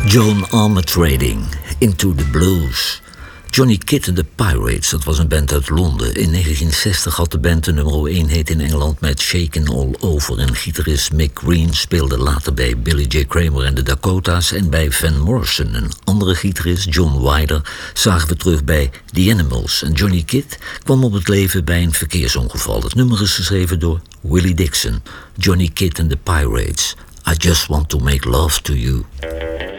Joan Armatrading, Into the Blues. Johnny Kidd and the Pirates, dat was een band uit Londen. In 1960 had de band de nummer 1 hit in Engeland met Shakin' All Over. En gitarist Mick Green speelde later bij Billy J. Kramer en de Dakota's. En bij Van Morrison, een andere gitarist, John Wyder, zagen we terug bij The Animals. En Johnny Kidd kwam op het leven bij een verkeersongeval. Het nummer is geschreven door Willie Dixon. Johnny Kidd and the Pirates. I just want to make love to you.